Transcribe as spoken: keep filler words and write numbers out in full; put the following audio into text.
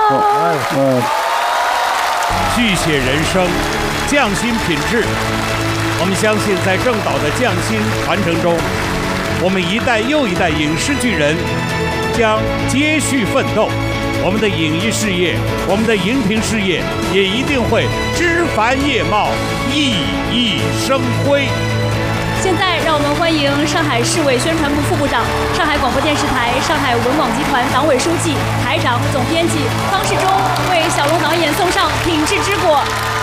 嗯， 续写人生，匠心品质。我们相信，在郑导的匠心传承中，我们一代又一代影视巨人将接续奋斗。我们的影艺事业，我们的荧屏事业，也一定会枝繁叶茂，熠熠生辉。 现在，让我们欢迎上海市委宣传部副部长、上海广播电视台、上海文广集团党委书记、台长、总编辑方世忠为小龙导演送上品质之果。